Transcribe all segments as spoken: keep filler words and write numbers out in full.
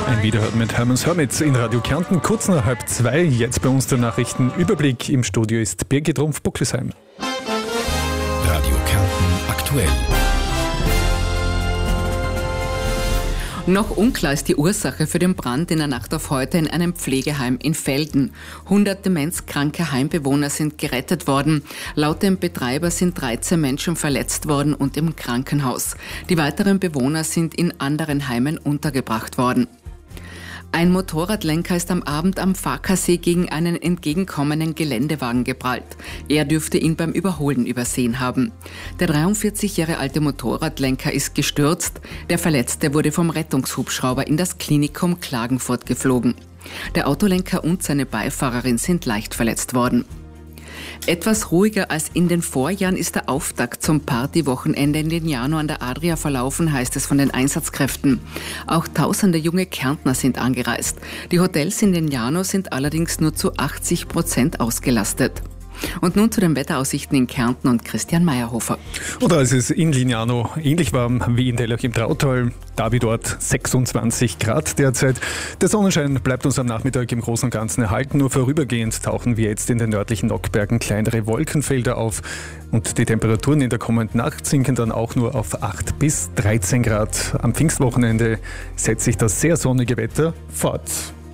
Ein Wiederhören mit Hermanns Hörmitz in Radio Kärnten, kurz nach halb zwei. Jetzt bei uns der Nachrichtenüberblick. Im Studio ist Birgit Rumpf-Bucklisheim. Radio Kärnten aktuell. Noch unklar ist die Ursache für den Brand in der Nacht auf heute in einem Pflegeheim in Velden. hundert demenzkranke Heimbewohner sind gerettet worden. Laut dem Betreiber sind dreizehn Menschen verletzt worden und im Krankenhaus. Die weiteren Bewohner sind in anderen Heimen untergebracht worden. Ein Motorradlenker ist am Abend am Farkasee gegen einen entgegenkommenden Geländewagen geprallt. Er dürfte ihn beim Überholen übersehen haben. Der dreiundvierzig Jahre alte Motorradlenker ist gestürzt. Der Verletzte wurde vom Rettungshubschrauber in das Klinikum Klagenfurt geflogen. Der Autolenker und seine Beifahrerin sind leicht verletzt worden. Etwas ruhiger als in den Vorjahren ist der Auftakt zum Partywochenende in Lignano an der Adria verlaufen, heißt es von den Einsatzkräften. Auch tausende junge Kärntner sind angereist. Die Hotels in Lignano sind allerdings nur zu achtzig Prozent ausgelastet. Und nun zu den Wetteraussichten in Kärnten und Christian Meyerhofer. Oder es ist in Lignano ähnlich warm wie in Dellach im Trautal. Da wie dort sechsundzwanzig Grad derzeit. Der Sonnenschein bleibt uns am Nachmittag im Großen und Ganzen erhalten. Nur vorübergehend tauchen wir jetzt in den nördlichen Nockbergen kleinere Wolkenfelder auf. Und die Temperaturen in der kommenden Nacht sinken dann auch nur auf acht bis dreizehn Grad. Am Pfingstwochenende setzt sich das sehr sonnige Wetter fort.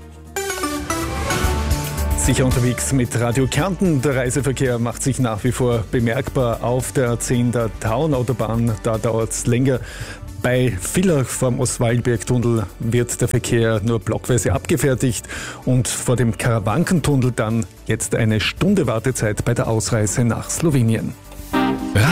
Sicher unterwegs mit Radio Kärnten. Der Reiseverkehr macht sich nach wie vor bemerkbar auf der zehner Tauern-Autobahn. Da dauert es länger. Bei Villach vom Ostwaldbergtunnel wird der Verkehr nur blockweise abgefertigt und vor dem Karawankentunnel dann jetzt eine Stunde Wartezeit bei der Ausreise nach Slowenien.